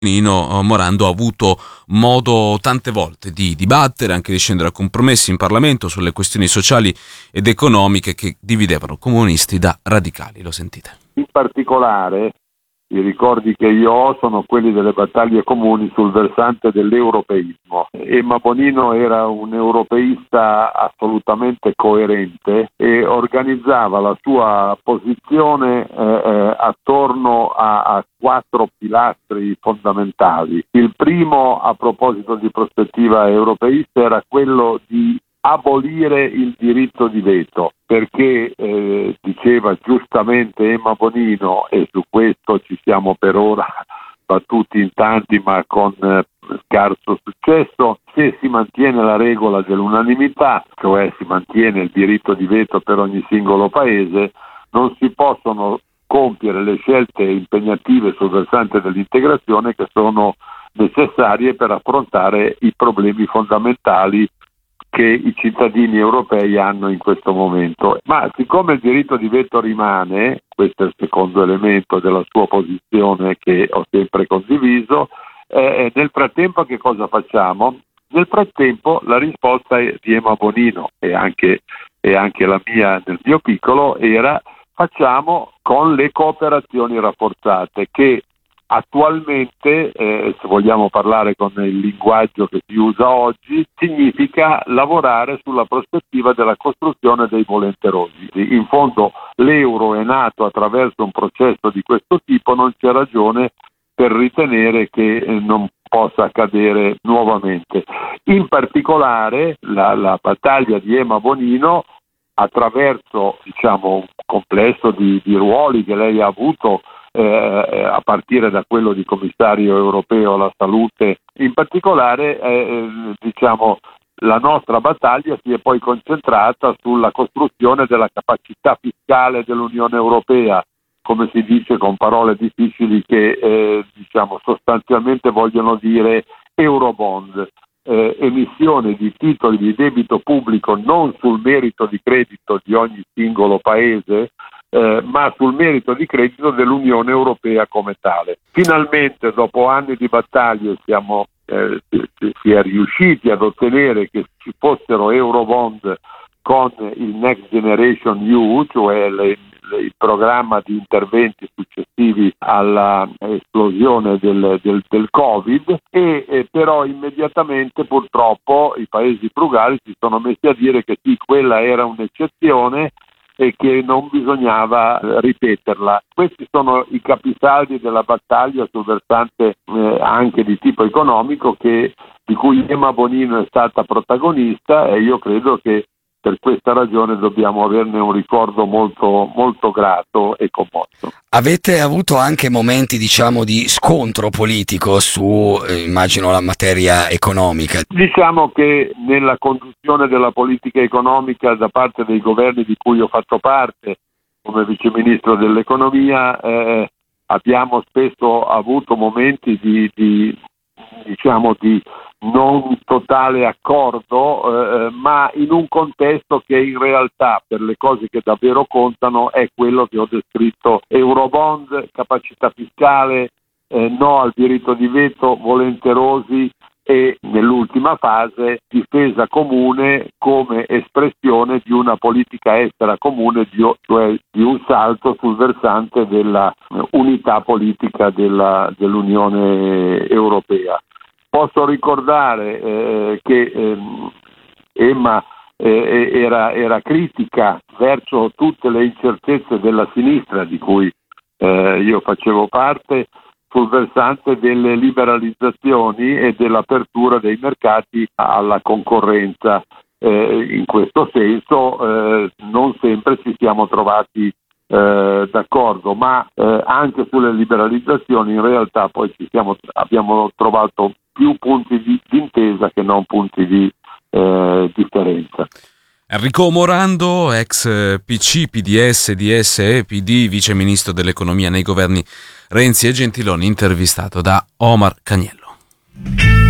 Nino Morando ha avuto modo tante volte di dibattere, anche di scendere a compromessi in Parlamento sulle questioni sociali ed economiche che dividevano comunisti da radicali. Lo sentite. In particolare i ricordi che io ho sono quelli delle battaglie comuni sul versante dell'europeismo. Emma Bonino era un europeista assolutamente coerente e organizzava la sua posizione attorno a 4 pilastri fondamentali. Il primo, a proposito di prospettiva europeista, era quello di abolire il diritto di veto, perché diceva giustamente Emma Bonino, e su questo ci siamo per ora battuti in tanti ma con scarso successo, se si mantiene la regola dell'unanimità, cioè si mantiene il diritto di veto per ogni singolo paese, non si possono compiere le scelte impegnative sul versante dell'integrazione che sono necessarie per affrontare i problemi fondamentali che i cittadini europei hanno in questo momento. Ma siccome il diritto di veto rimane, questo è il secondo elemento della sua posizione che ho sempre condiviso, nel frattempo che cosa facciamo? Nel frattempo la risposta di Emma Bonino e anche la mia nel mio piccolo era: facciamo con le cooperazioni rafforzate, che attualmente, se vogliamo parlare con il linguaggio che si usa oggi, significa lavorare sulla prospettiva della costruzione dei volenterosi. In fondo l'euro è nato attraverso un processo di questo tipo, non c'è ragione per ritenere che non possa accadere nuovamente. In particolare la battaglia di Emma Bonino, attraverso un complesso di ruoli che lei ha avuto, a partire da quello di commissario europeo alla salute, in particolare la nostra battaglia si è poi concentrata sulla costruzione della capacità fiscale dell'Unione Europea, come si dice con parole difficili che sostanzialmente vogliono dire Eurobond, emissione di titoli di debito pubblico non sul merito di credito di ogni singolo paese, ma sul merito di credito dell'Unione Europea come tale. Finalmente, dopo anni di battaglie, si è riusciti ad ottenere che ci fossero Eurobond con il Next Generation EU, cioè il programma di interventi successivi alla esplosione del Covid, e però immediatamente purtroppo i paesi frugali si sono messi a dire che sì, quella era un'eccezione e che non bisognava ripeterla. Questi sono i capisaldi della battaglia sul versante anche di tipo economico, di cui Emma Bonino è stata protagonista, e io credo che per questa ragione dobbiamo averne un ricordo molto, molto grato e commosso. Avete avuto anche momenti, di scontro politico su, immagino, la materia economica? Diciamo che nella conduzione della politica economica da parte dei governi di cui ho fatto parte come viceministro dell'economia, abbiamo spesso avuto momenti di non totale accordo, ma in un contesto che in realtà, per le cose che davvero contano, è quello che ho descritto: Eurobond, capacità fiscale, no al diritto di veto, volenterosi, e nell'ultima fase difesa comune come espressione di una politica estera comune, cioè di un salto sul versante della unità politica dell'Unione Europea. Posso ricordare che Emma era critica verso tutte le incertezze della sinistra di cui io facevo parte, sul versante delle liberalizzazioni e dell'apertura dei mercati alla concorrenza. In questo senso non sempre ci siamo trovati d'accordo, ma anche sulle liberalizzazioni in realtà poi abbiamo trovato più punti di intesa che non punti di differenza. Enrico Morando, ex PC, PDS, DS e PD, vice ministro dell'economia nei governi Renzi e Gentiloni, intervistato da Omar Cagniello.